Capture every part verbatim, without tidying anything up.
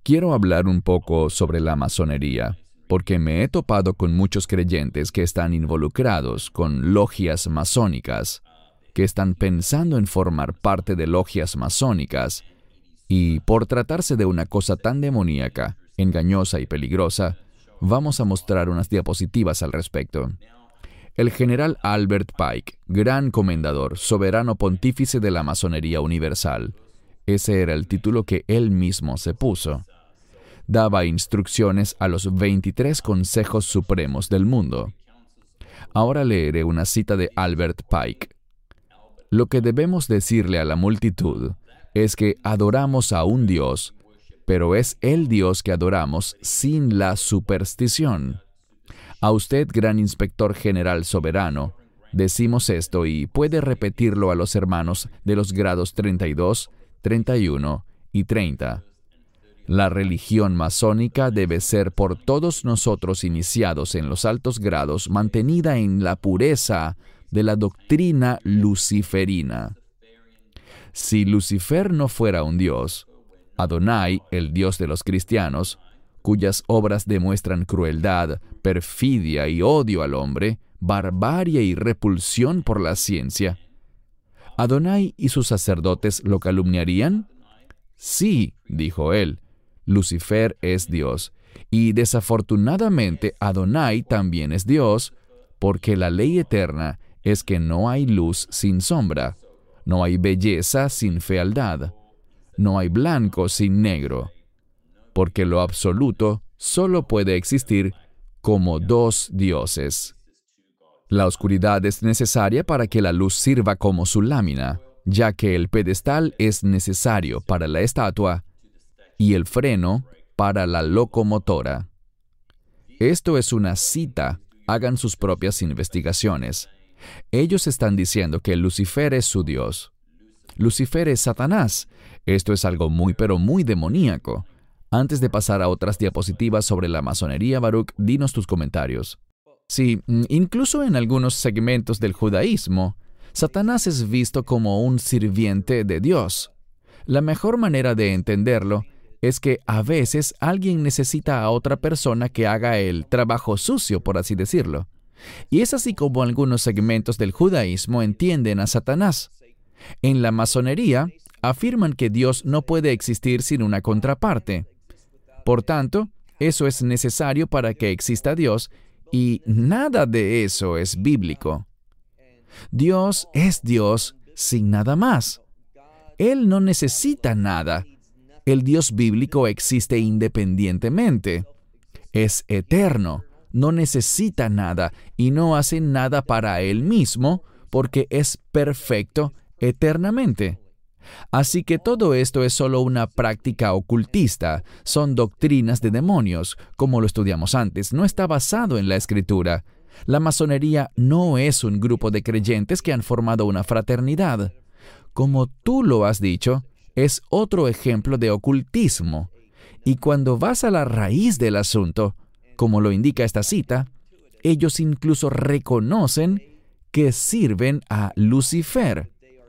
Quiero hablar un poco sobre la masonería, porque me he topado con muchos creyentes que están involucrados con logias masónicas, que están pensando en formar parte de logias masónicas, y por tratarse de una cosa tan demoníaca, engañosa y peligrosa, vamos a mostrar unas diapositivas al respecto. El general Albert Pike, gran comendador, soberano pontífice de la masonería universal, ese era el título que él mismo se puso, daba instrucciones a los veintitrés consejos supremos del mundo. Ahora leeré una cita de Albert Pike. Lo que debemos decirle a la multitud es que adoramos a un Dios, pero es el Dios que adoramos sin la superstición. A usted, gran inspector general soberano, decimos esto y puede repetirlo a los hermanos de los grados treinta y dos, treinta y uno y treinta. La religión masónica debe ser por todos nosotros iniciados en los altos grados mantenida en la pureza de la doctrina luciferina. Si Lucifer no fuera un dios, Adonai, el dios de los cristianos, cuyas obras demuestran crueldad, perfidia y odio al hombre, barbarie y repulsión por la ciencia, ¿Adonai y sus sacerdotes lo calumniarían? Sí, dijo él, Lucifer es Dios, y desafortunadamente Adonai también es Dios, porque la ley eterna es que no hay luz sin sombra, no hay belleza sin fealdad, no hay blanco sin negro, porque lo absoluto solo puede existir como dos dioses. La oscuridad es necesaria para que la luz sirva como su lámina, ya que el pedestal es necesario para la estatua y el freno para la locomotora. Esto es una cita. Hagan sus propias investigaciones. Ellos están diciendo que Lucifer es su Dios. Lucifer es Satanás. Esto es algo muy pero muy demoníaco. Antes de pasar a otras diapositivas sobre la masonería, Baruch, dinos tus comentarios. Sí, incluso en algunos segmentos del judaísmo, Satanás es visto como un sirviente de Dios. La mejor manera de entenderlo es que a veces alguien necesita a otra persona que haga el trabajo sucio, por así decirlo. Y es así como algunos segmentos del judaísmo entienden a Satanás. En la masonería, afirman que Dios no puede existir sin una contraparte. Por tanto, eso es necesario para que exista Dios, y nada de eso es bíblico. Dios es Dios sin nada más. Él no necesita nada. El Dios bíblico existe independientemente. Es eterno, no necesita nada y no hace nada para Él mismo porque es perfecto eternamente. Así que todo esto es solo una práctica ocultista, son doctrinas de demonios, como lo estudiamos antes, no está basado en la Escritura. La masonería no es un grupo de creyentes que han formado una fraternidad. Como tú lo has dicho, es otro ejemplo de ocultismo. Y cuando vas a la raíz del asunto, como lo indica esta cita, ellos incluso reconocen que sirven a Lucifer.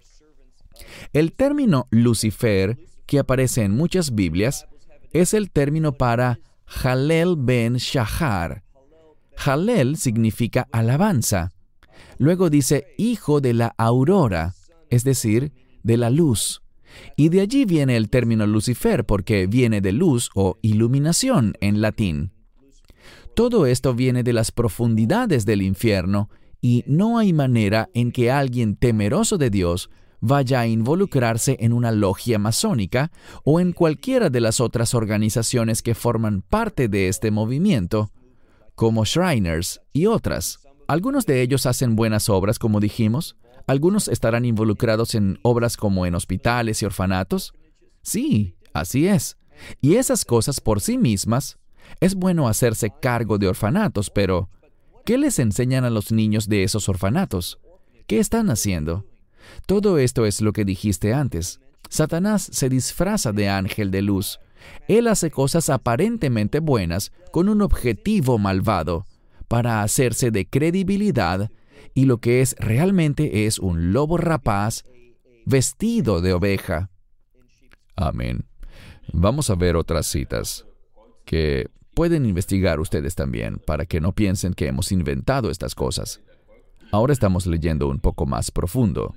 El término Lucifer, que aparece en muchas Biblias, es el término para Halel ben Shahar. Halel significa alabanza. Luego dice hijo de la aurora, es decir, de la luz. Y de allí viene el término Lucifer, porque viene de luz o iluminación en latín. Todo esto viene de las profundidades del infierno, y no hay manera en que alguien temeroso de Dios vaya a involucrarse en una logia masónica o en cualquiera de las otras organizaciones que forman parte de este movimiento, como Shriners y otras. Algunos de ellos hacen buenas obras, como dijimos. Algunos estarán involucrados en obras como en hospitales y orfanatos. Sí, así es. Y esas cosas por sí mismas, es bueno hacerse cargo de orfanatos, pero ¿qué les enseñan a los niños de esos orfanatos? ¿Qué están haciendo? Todo esto es lo que dijiste antes. Satanás se disfraza de ángel de luz. Él hace cosas aparentemente buenas con un objetivo malvado, para hacerse de credibilidad, y lo que es realmente es un lobo rapaz vestido de oveja. Amén. Vamos a ver otras citas que pueden investigar ustedes también para que no piensen que hemos inventado estas cosas. Ahora estamos leyendo un poco más profundo.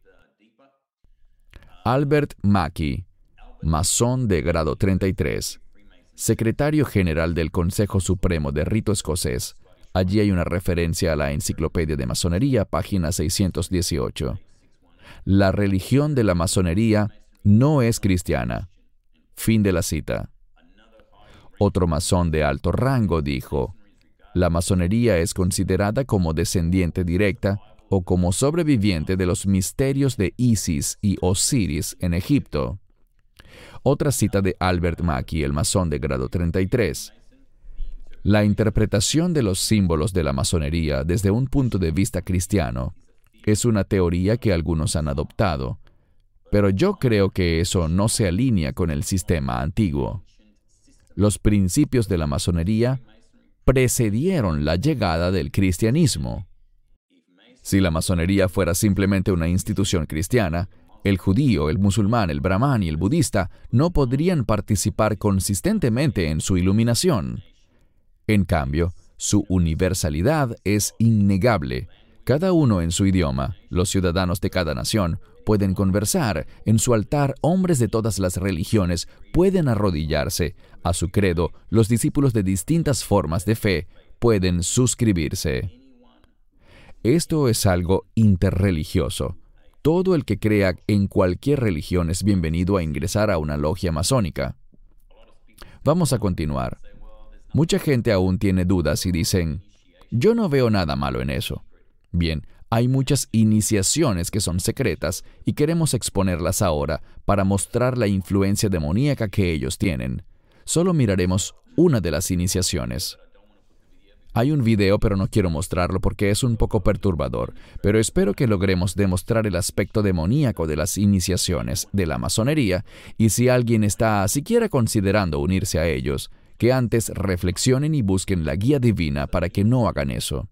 Albert Mackey, masón de grado treinta y tres, secretario general del Consejo Supremo de Rito Escocés. Allí hay una referencia a la Enciclopedia de Masonería, página seiscientos dieciocho. La religión de la masonería no es cristiana. Fin de la cita. Otro masón de alto rango dijo, la masonería es considerada como descendiente directa o como sobreviviente de los misterios de Isis y Osiris en Egipto. Otra cita de Albert Mackey, el masón de grado treinta y tres. La interpretación de los símbolos de la masonería desde un punto de vista cristiano es una teoría que algunos han adoptado, pero yo creo que eso no se alinea con el sistema antiguo. Los principios de la masonería precedieron la llegada del cristianismo. Si la masonería fuera simplemente una institución cristiana, el judío, el musulmán, el brahman y el budista no podrían participar consistentemente en su iluminación. En cambio, su universalidad es innegable. Cada uno en su idioma, los ciudadanos de cada nación, pueden conversar. En su altar, hombres de todas las religiones pueden arrodillarse. A su credo, los discípulos de distintas formas de fe pueden suscribirse. Esto es algo interreligioso. Todo el que crea en cualquier religión es bienvenido a ingresar a una logia masónica. Vamos a continuar. Mucha gente aún tiene dudas y dicen, yo no veo nada malo en eso. Bien, hay muchas iniciaciones que son secretas y queremos exponerlas ahora para mostrar la influencia demoníaca que ellos tienen. Solo miraremos una de las iniciaciones. Hay un video, pero no quiero mostrarlo porque es un poco perturbador, pero espero que logremos demostrar el aspecto demoníaco de las iniciaciones de la masonería, y si alguien está siquiera considerando unirse a ellos, que antes reflexionen y busquen la guía divina para que no hagan eso.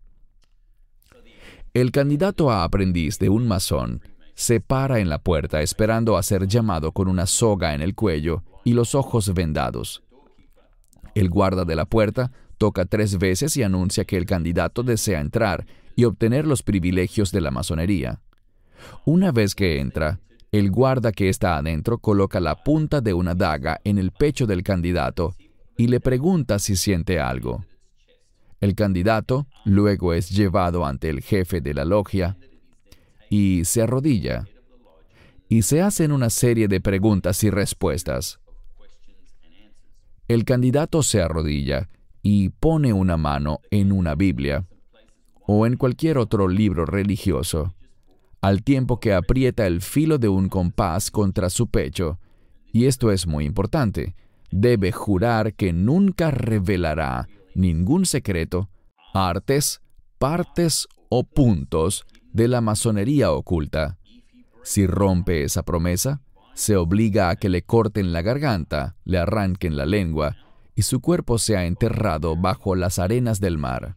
El candidato a aprendiz de un masón se para en la puerta esperando a ser llamado con una soga en el cuello y los ojos vendados. El guarda de la puerta toca tres veces y anuncia que el candidato desea entrar y obtener los privilegios de la masonería. Una vez que entra, el guarda que está adentro coloca la punta de una daga en el pecho del candidato y le pregunta si siente algo. El candidato luego es llevado ante el jefe de la logia y se arrodilla. Y se hacen una serie de preguntas y respuestas. El candidato se arrodilla y pone una mano en una Biblia o en cualquier otro libro religioso, al tiempo que aprieta el filo de un compás contra su pecho. Y esto es muy importante. Debe jurar que nunca revelará ningún secreto, artes, partes o puntos de la masonería oculta. Si rompe esa promesa, se obliga a que le corten la garganta, le arranquen la lengua y su cuerpo sea enterrado bajo las arenas del mar.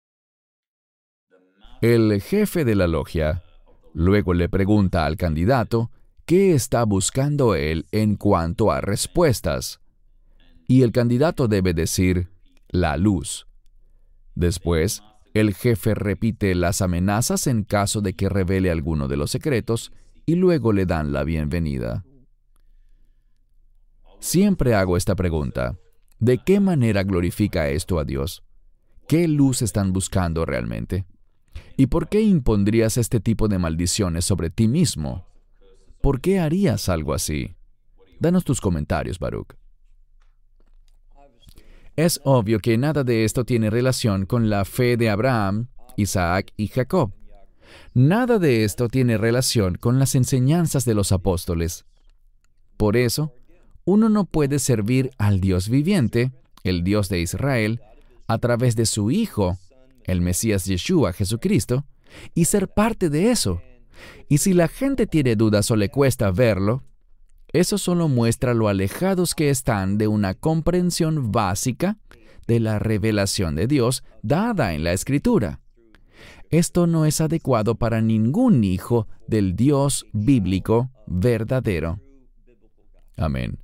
El jefe de la logia luego le pregunta al candidato qué está buscando él en cuanto a respuestas. Y el candidato debe decir, la luz. Después, el jefe repite las amenazas en caso de que revele alguno de los secretos y luego le dan la bienvenida. Siempre hago esta pregunta. ¿De qué manera glorifica esto a Dios? ¿Qué luz están buscando realmente? ¿Y por qué impondrías este tipo de maldiciones sobre ti mismo? ¿Por qué harías algo así? Danos tus comentarios, Baruch. Es obvio que nada de esto tiene relación con la fe de Abraham, Isaac y Jacob. Nada de esto tiene relación con las enseñanzas de los apóstoles. Por eso, uno no puede servir al Dios viviente, el Dios de Israel, a través de su Hijo, el Mesías Yeshua, Jesucristo, y ser parte de eso. Y si la gente tiene dudas o le cuesta verlo, eso solo muestra lo alejados que están de una comprensión básica de la revelación de Dios dada en la Escritura. Esto no es adecuado para ningún hijo del Dios bíblico verdadero. Amén.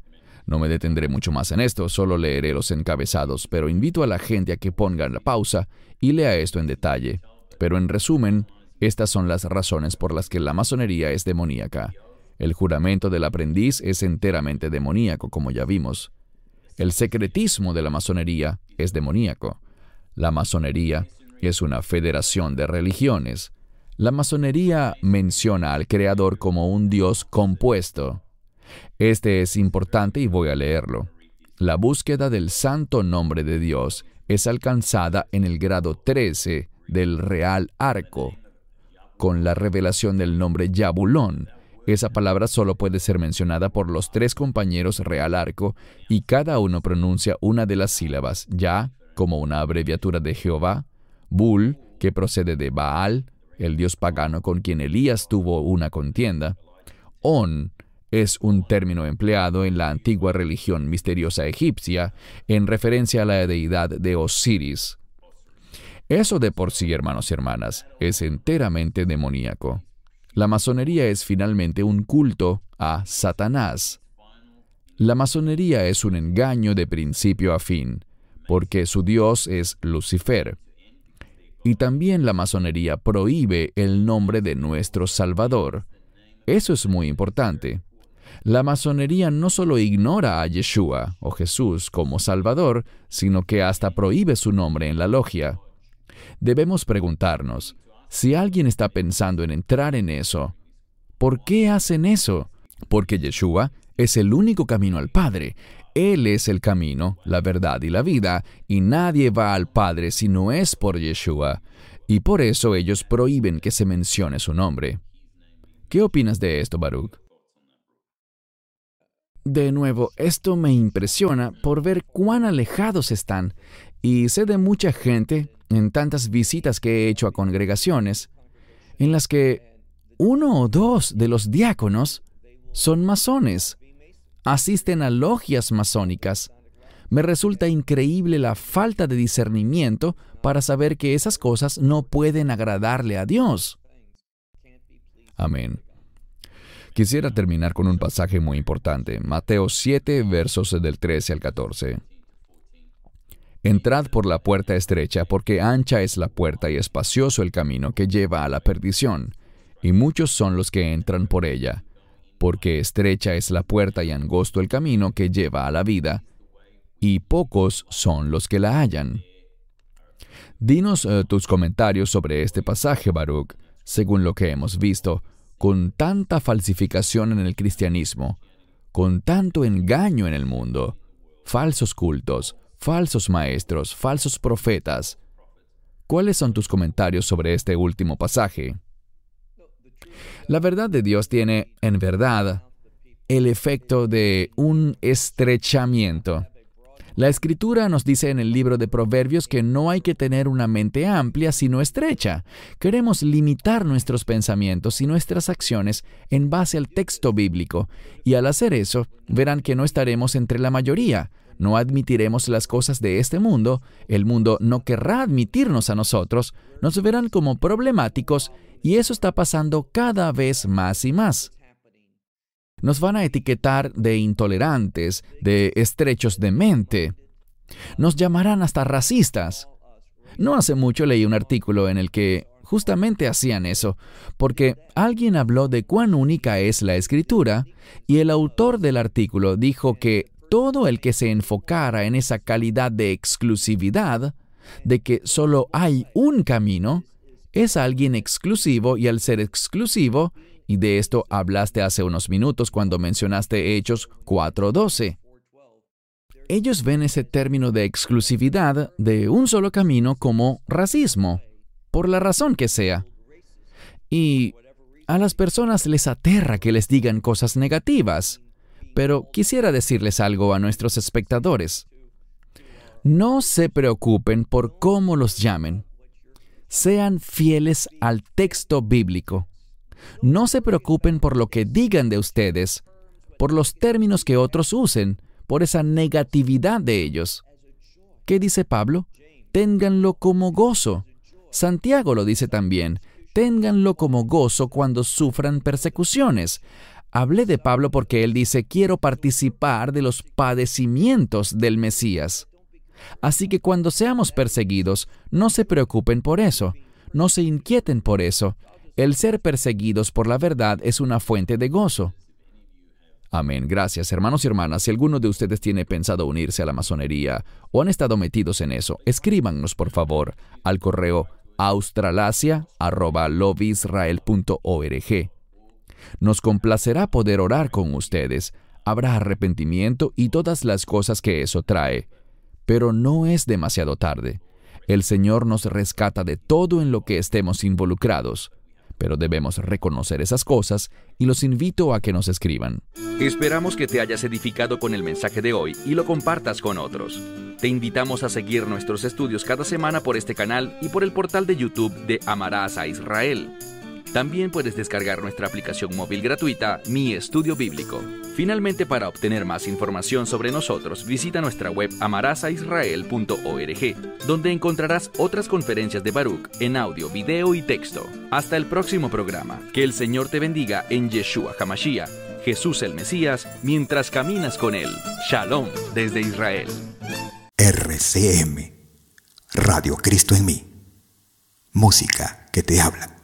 No me detendré mucho más en esto, solo leeré los encabezados, pero invito a la gente a que pongan la pausa y lea esto en detalle. Pero en resumen, estas son las razones por las que la masonería es demoníaca. El juramento del aprendiz es enteramente demoníaco, como ya vimos. El secretismo de la masonería es demoníaco. La masonería es una federación de religiones. La masonería menciona al Creador como un Dios compuesto. Este es importante y voy a leerlo. La búsqueda del santo nombre de Dios es alcanzada en el grado trece del Real Arco, con la revelación del nombre Yabulón. Esa palabra solo puede ser mencionada por los tres compañeros Real Arco y cada uno pronuncia una de las sílabas, Ya, como una abreviatura de Jehová, Bul, que procede de Baal, el dios pagano con quien Elías tuvo una contienda, On, es un término empleado en la antigua religión misteriosa egipcia en referencia a la deidad de Osiris. Eso de por sí, hermanos y hermanas, es enteramente demoníaco. La masonería es finalmente un culto a Satanás. La masonería es un engaño de principio a fin, porque su dios es Lucifer. Y también la masonería prohíbe el nombre de nuestro Salvador. Eso es muy importante. La masonería no solo ignora a Yeshua o Jesús como Salvador, sino que hasta prohíbe su nombre en la logia. Debemos preguntarnos, si alguien está pensando en entrar en eso, ¿por qué hacen eso? Porque Yeshua es el único camino al Padre. Él es el camino, la verdad y la vida, y nadie va al Padre si no es por Yeshua. Y por eso ellos prohíben que se mencione su nombre. ¿Qué opinas de esto, Baruch? De nuevo, esto me impresiona por ver cuán alejados están, y sé de mucha gente, en tantas visitas que he hecho a congregaciones, en las que uno o dos de los diáconos son masones, asisten a logias masónicas. Me resulta increíble la falta de discernimiento para saber que esas cosas no pueden agradarle a Dios. Amén. Quisiera terminar con un pasaje muy importante, Mateo siete, versos del trece al catorce. Entrad por la puerta estrecha, porque ancha es la puerta y espacioso el camino que lleva a la perdición, y muchos son los que entran por ella, porque estrecha es la puerta y angosto el camino que lleva a la vida, y pocos son los que la hallan. Dinos uh, tus comentarios sobre este pasaje, Baruch, según lo que hemos visto, con tanta falsificación en el cristianismo, con tanto engaño en el mundo, falsos cultos, falsos maestros, falsos profetas. ¿Cuáles son tus comentarios sobre este último pasaje? La verdad de Dios tiene, en verdad, el efecto de un estrechamiento. La Escritura nos dice en el libro de Proverbios que no hay que tener una mente amplia, sino estrecha. Queremos limitar nuestros pensamientos y nuestras acciones en base al texto bíblico, y al hacer eso, verán que no estaremos entre la mayoría. No admitiremos las cosas de este mundo, el mundo no querrá admitirnos a nosotros, nos verán como problemáticos, y eso está pasando cada vez más y más. Nos van a etiquetar de intolerantes, de estrechos de mente. Nos llamarán hasta racistas. No hace mucho leí un artículo en el que justamente hacían eso, porque alguien habló de cuán única es la Escritura, y el autor del artículo dijo que todo el que se enfocara en esa calidad de exclusividad, de que solo hay un camino, es alguien exclusivo, y al ser exclusivo, y de esto hablaste hace unos minutos cuando mencionaste Hechos cuatro doce. Ellos ven ese término de exclusividad de un solo camino como racismo, por la razón que sea. Y a las personas les aterra que les digan cosas negativas, pero quisiera decirles algo a nuestros espectadores. No se preocupen por cómo los llamen. Sean fieles al texto bíblico. No se preocupen por lo que digan de ustedes, por los términos que otros usen, por esa negatividad de ellos. ¿Qué dice Pablo? Ténganlo como gozo. Santiago lo dice también. Ténganlo como gozo cuando sufran persecuciones. Hablé de Pablo porque él dice, quiero participar de los padecimientos del Mesías. Así que cuando seamos perseguidos, no se preocupen por eso, no se inquieten por eso. El ser perseguidos por la verdad es una fuente de gozo. Amén. Gracias, hermanos y hermanas. Si alguno de ustedes tiene pensado unirse a la masonería o han estado metidos en eso, escríbanos, por favor, al correo australasia arroba lobisrael punto org. Nos complacerá poder orar con ustedes. Habrá arrepentimiento y todas las cosas que eso trae. Pero no es demasiado tarde. El Señor nos rescata de todo en lo que estemos involucrados. Pero debemos reconocer esas cosas y los invito a que nos escriban. Esperamos que te hayas edificado con el mensaje de hoy y lo compartas con otros. Te invitamos a seguir nuestros estudios cada semana por este canal y por el portal de YouTube de Amarás a Israel. También puedes descargar nuestra aplicación móvil gratuita, Mi Estudio Bíblico. Finalmente, para obtener más información sobre nosotros, visita nuestra web amarás a israel punto org, donde encontrarás otras conferencias de Baruch en audio, video y texto. Hasta el próximo programa. Que el Señor te bendiga en Yeshua HaMashiach, Jesús el Mesías, mientras caminas con Él. Shalom desde Israel. R C M, Radio Cristo en mí. Música que te habla.